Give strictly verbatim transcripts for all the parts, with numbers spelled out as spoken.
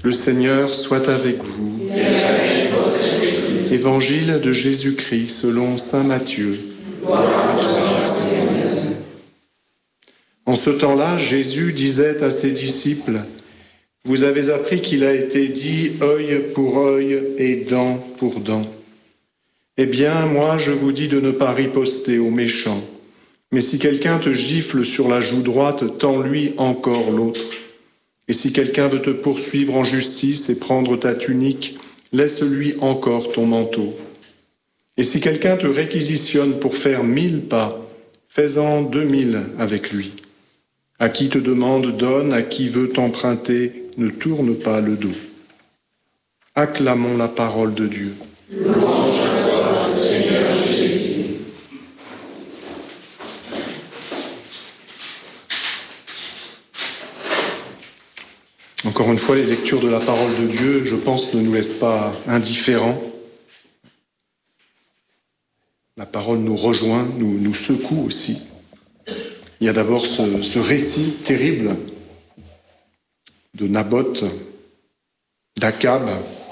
Le Seigneur soit avec vous. Évangile de Jésus-Christ selon saint Matthieu. En ce temps-là, Jésus disait à ses disciples, « Vous avez appris qu'il a été dit œil pour œil et dent pour dent. Eh bien, moi, je vous dis de ne pas riposter aux méchants. Mais si quelqu'un te gifle sur la joue droite, tends-lui encore l'autre. Et si quelqu'un veut te poursuivre en justice et prendre ta tunique, laisse-lui encore ton manteau. Et si quelqu'un te réquisitionne pour faire mille pas, fais-en deux mille avec lui. À qui te demande, donne, à qui veut t'emprunter, ne tourne pas le dos. » Acclamons la parole de Dieu. Louange à toi, Seigneur Jésus. Encore une fois, les lectures de la parole de Dieu, je pense, ne nous laissent pas indifférents. La parole nous rejoint, nous, nous secoue aussi. Il y a d'abord ce, ce récit terrible de Naboth, d'Akab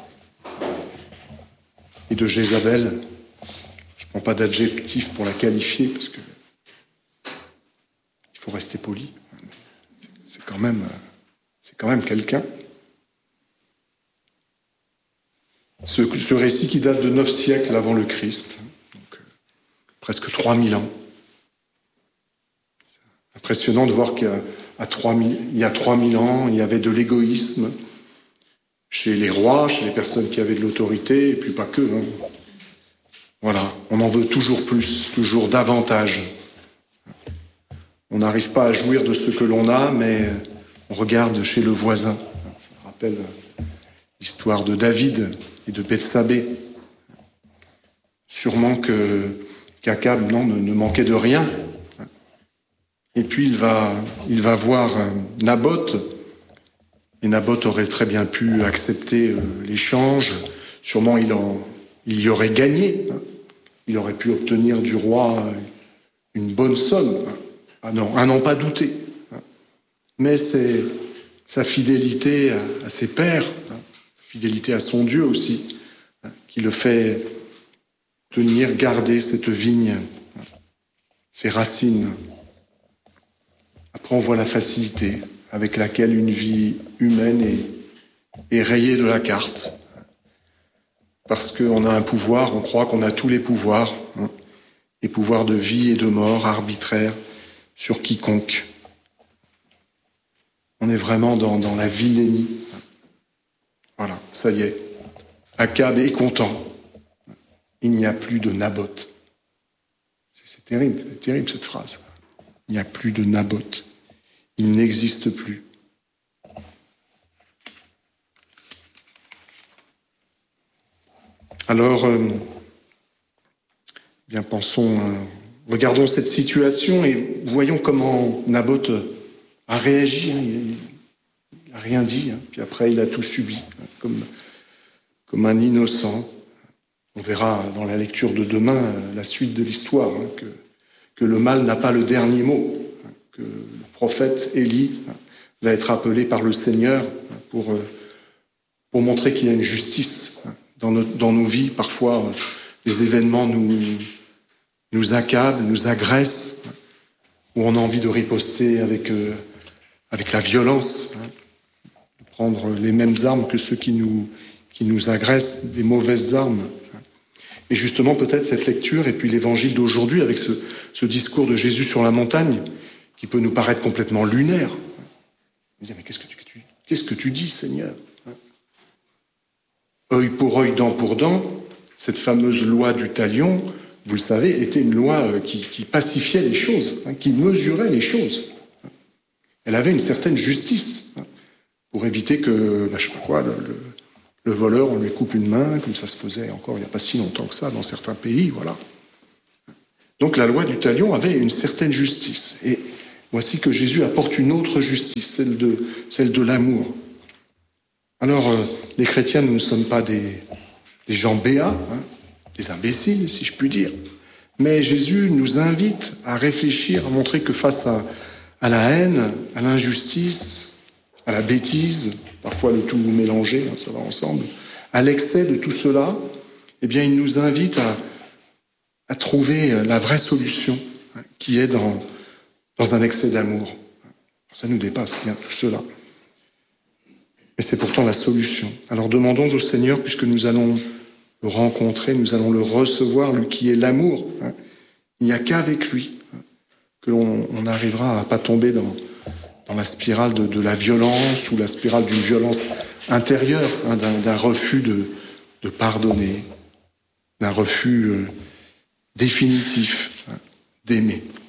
et de Jézabel. Je ne prends pas d'adjectif pour la qualifier, parce que il faut rester poli. C'est, c'est quand même... C'est quand même quelqu'un. Ce, ce récit qui date de neuf siècles avant le Christ, donc euh, presque trois mille ans. C'est impressionnant de voir qu'il y a trois mille ans, il y avait de l'égoïsme chez les rois, chez les personnes qui avaient de l'autorité, et puis pas que. Hein. Voilà, on en veut toujours plus, toujours davantage. On n'arrive pas à jouir de ce que l'on a, mais... on regarde chez le voisin. Ça me rappelle l'histoire de David et de Bethsabée. Sûrement que qu'Akab non, ne, ne manquait de rien. Et puis il va, il va voir Naboth. Et Naboth aurait très bien pu accepter l'échange. Sûrement il, en, il y aurait gagné. Il aurait pu obtenir du roi une bonne somme. Ah non, à n'en pas douter. Mais c'est sa fidélité à, à ses pères, hein, fidélité à son Dieu aussi, hein, qui le fait tenir, garder cette vigne, hein, ses racines. Après, on voit la facilité avec laquelle une vie humaine est, est rayée de la carte. Parce qu'on a un pouvoir, on croit qu'on a tous les pouvoirs, hein, les pouvoirs de vie et de mort arbitraires sur quiconque. On est vraiment dans, dans la vilainie. Voilà, ça y est. Akab est content. Il n'y a plus de Naboth. C'est, c'est terrible, c'est terrible cette phrase. Il n'y a plus de Naboth. Il n'existe plus. Alors, euh, bien pensons, euh, regardons cette situation et voyons comment Naboth a réagi, hein, il n'a rien dit, hein, puis après il a tout subi, hein, comme, comme un innocent. On verra dans la lecture de demain euh, la suite de l'histoire, hein, que, que le mal n'a pas le dernier mot, hein, que le prophète Élie hein, va être appelé par le Seigneur hein, pour, euh, pour montrer qu'il y a une justice. Hein, dans, notre, dans nos vies, parfois, euh, les événements nous, nous accablent, nous agressent, hein, où on a envie de riposter avec... Euh, avec la violence, hein, de prendre les mêmes armes que ceux qui nous, qui nous agressent, des mauvaises armes. Et justement, peut-être cette lecture et puis l'évangile d'aujourd'hui, avec ce, ce discours de Jésus sur la montagne, qui peut nous paraître complètement lunaire. On dit, mais qu'est-ce que tu, qu'est-ce que tu dis, Seigneur ? Œil pour œil, dent pour dent, cette fameuse loi du talion, vous le savez, était une loi qui, qui pacifiait les choses, hein, qui mesurait les choses. Elle avait une certaine justice, hein, pour éviter que, bah, je sais pas quoi, le, le, le voleur, on lui coupe une main, comme ça se faisait encore il n'y a pas si longtemps que ça dans certains pays, voilà. Donc la loi du talion avait une certaine justice. Et voici que Jésus apporte une autre justice, celle de, celle de l'amour. Alors, euh, les chrétiens, nous ne sommes pas des, des gens béats, hein, des imbéciles, si je puis dire. Mais Jésus nous invite à réfléchir, à montrer que face à à la haine, à l'injustice, à la bêtise, parfois le tout mélangé, hein, ça va ensemble, à l'excès de tout cela, eh bien, il nous invite à, à trouver la vraie solution, hein, qui est dans, dans un excès d'amour. Ça nous dépasse bien tout cela. Mais c'est pourtant la solution. Alors demandons au Seigneur, puisque nous allons le rencontrer, nous allons le recevoir, lui qui est l'amour. Hein. Il n'y a qu'avec lui hein, que l'on on arrivera à ne pas tomber dans, dans la spirale de, de la violence ou la spirale d'une violence intérieure, hein, d'un, d'un refus de, de pardonner, d'un refus euh, définitif hein, d'aimer.